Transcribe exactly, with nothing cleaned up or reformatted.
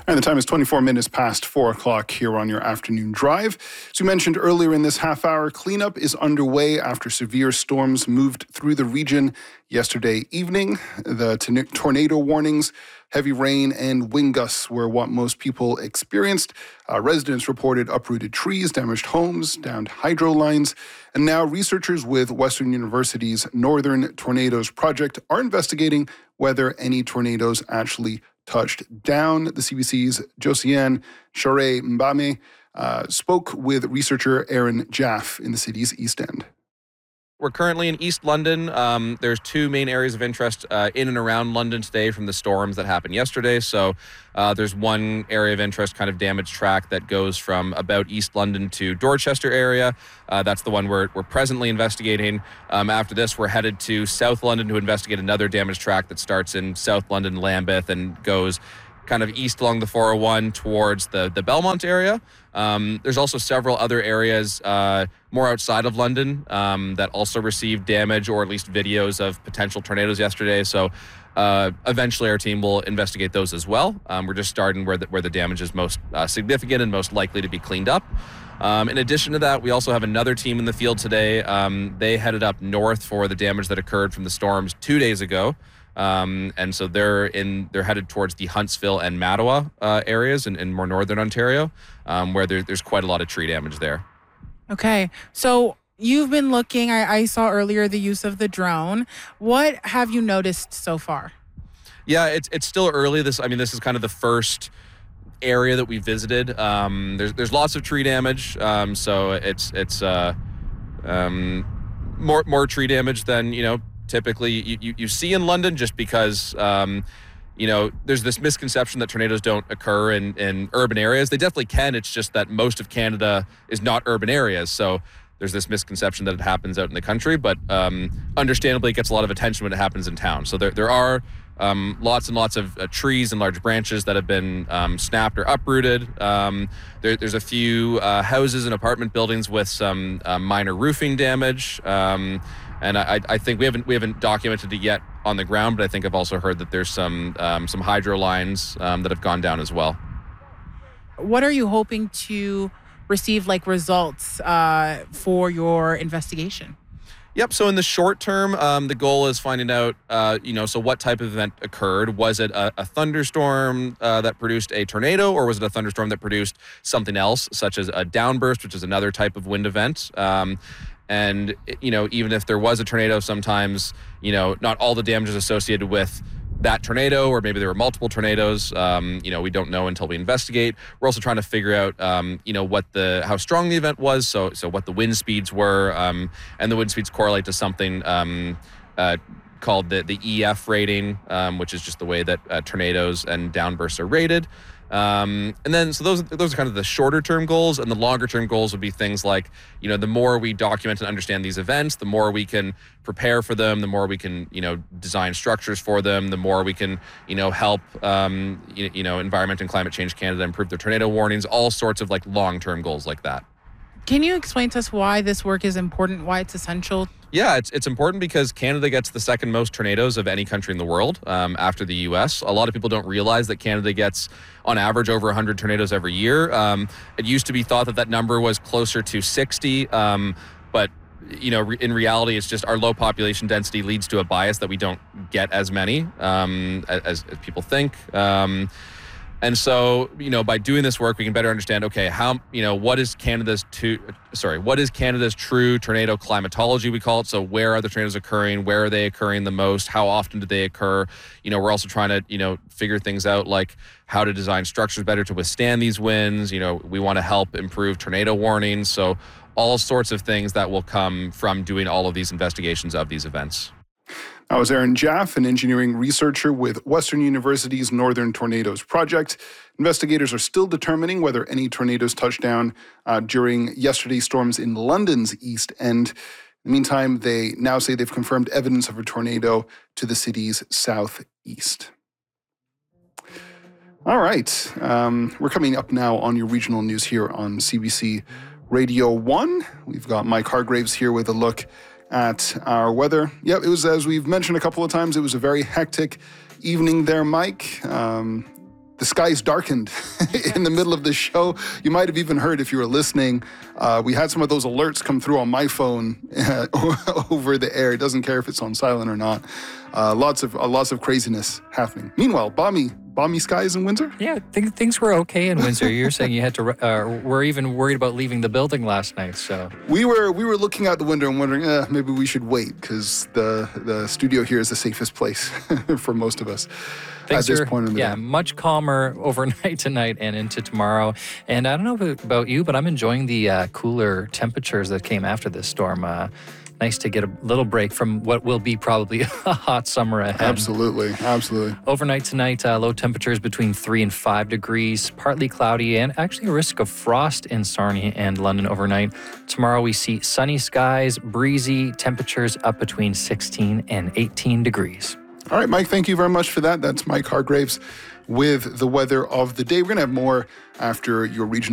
And the time is twenty-four minutes past four o'clock here on your afternoon drive. As we mentioned earlier in this half hour, cleanup is underway after severe storms moved through the region yesterday evening. The t- tornado warnings, heavy rain, and wind gusts were what most people experienced. Uh, residents reported uprooted trees, damaged homes, downed hydro lines. And now researchers with Western University's Northern Tornadoes Project are investigating whether any tornadoes actually touched down. The C B C's Josiane Charest Mbame uh, spoke with researcher Aaron Jaffe in the city's East End. We're currently in East London. Um, there's two main areas of interest uh, in and around London today from the storms that happened yesterday. So uh, there's one area of interest, kind of damaged track that goes from about East London to Dorchester area. Uh, that's the one we're, we're presently investigating. Um, after this, we're headed to South London to investigate another damaged track that starts in South London, Lambeth, and goes kind of east along the four oh one towards the, the Belmont area. Um, there's also several other areas uh, more outside of London um, that also received damage or at least videos of potential tornadoes yesterday. So uh, eventually our team will investigate those as well. Um, we're just starting where the, where the damage is most uh, significant and most likely to be cleaned up. Um, in addition to that, we also have another team in the field today. Um, they headed up north for the damage that occurred from the storms two days ago. Um, and so they're in, they're headed towards the Huntsville and Mattawa uh, areas in, in more northern Ontario, um, where there, there's quite a lot of tree damage there. Okay. So you've been looking, I, I saw earlier the use of the drone. What have you noticed so far? Yeah, it's it's still early. This, I mean, this is kind of the first area that we visited. Um, there's there's lots of tree damage. Um, so it's it's uh, um, more more tree damage than, you know, typically you, you, you see in London, just because, um, you know, there's this misconception that tornadoes don't occur in, in urban areas. They definitely can. It's just that most of Canada is not urban areas. So there's this misconception that it happens out in the country, but um, understandably it gets a lot of attention when it happens in town. So there, there are um, lots and lots of uh, trees and large branches that have been um, snapped or uprooted. Um, there, there's a few uh, houses and apartment buildings with some uh, minor roofing damage. Um, And I, I think we haven't we haven't documented it yet on the ground, but I think I've also heard that there's some um, some hydro lines um, that have gone down as well. What are you hoping to receive, like, results uh, for your investigation? Yep. So in the short term, um, the goal is finding out, uh, you know, so what type of event occurred. Was it a, a thunderstorm uh, that produced a tornado, or was it a thunderstorm that produced something else, such as a downburst, which is another type of wind event? Um, And, you know, even if there was a tornado, sometimes, you know, not all the damage is associated with that tornado, or maybe there were multiple tornadoes. Um, you know, we don't know until we investigate. We're also trying to figure out, um, you know, what the, how strong the event was. So, so what the wind speeds were, um, and the wind speeds correlate to something um, uh, called the, the E F rating, um, which is just the way that uh, tornadoes and downbursts are rated. Um, and then, so those those are kind of the shorter term goals, and the longer term goals would be things like, you know, the more we document and understand these events, the more we can prepare for them, the more we can, you know, design structures for them, the more we can, you know, help, um, you, you know, Environment and Climate Change Canada improve their tornado warnings, all sorts of like long term goals like that. Can you explain to us why this work is important, why it's essential? Yeah, it's it's important because Canada gets the second most tornadoes of any country in the world, um, after the U S. A lot of people don't realize that Canada gets, on average, over one hundred tornadoes every year. Um, it used to be thought that that number was closer to sixty, um, but you know, in reality, it's just our low population density leads to a bias that we don't get as many um, as, as people think. Um, And so, you know, by doing this work, we can better understand, okay, how, you know, what is Canada's to, sorry, what is Canada's true tornado climatology, we call it. So where are the tornadoes occurring? Where are they occurring the most? How often do they occur? You know, we're also trying to, you know, figure things out, like how to design structures better to withstand these winds. You know, we want to help improve tornado warnings. So all sorts of things that will come from doing all of these investigations of these events. That was Aaron Jaffe, an engineering researcher with Western University's Northern Tornadoes Project. Investigators are still determining whether any tornadoes touched down uh, during yesterday's storms in London's East End. In the meantime, they now say they've confirmed evidence of a tornado to the city's southeast. All right. Um, we're coming up now on your regional news here on C B C Radio one. We've got Mike Hargraves here with a look at our weather. Yep, it was, as we've mentioned a couple of times, it was a very hectic evening there, Mike. Um, the skies darkened in the middle of the show. You might have even heard if you were listening. Uh, we had some of those alerts come through on my phone uh, over the air. It doesn't care if it's on silent or not. Uh, lots of uh, lots of craziness happening. Meanwhile, balmy, balmy skies in Windsor? Yeah, th- things were okay in Windsor. You're saying you had to, uh, were even worried about leaving the building last night, so. We were we were looking out the window and wondering, eh, maybe we should wait because the, the studio here is the safest place for most of us. Things at this are, point in the yeah, day. much calmer overnight tonight and into tomorrow. And I don't know about you, but I'm enjoying the uh, cooler temperatures that came after this storm. Uh, nice to get a little break from what will be probably a hot summer ahead. Absolutely, absolutely. Overnight tonight, uh, low temperatures between three and five degrees, partly cloudy, and actually a risk of frost in Sarnia and London overnight. Tomorrow we see sunny skies, breezy, temperatures up between sixteen and eighteen degrees. All right, Mike, thank you very much for that. That's Mike Hargraves with the weather of the day. We're going to have more after your regional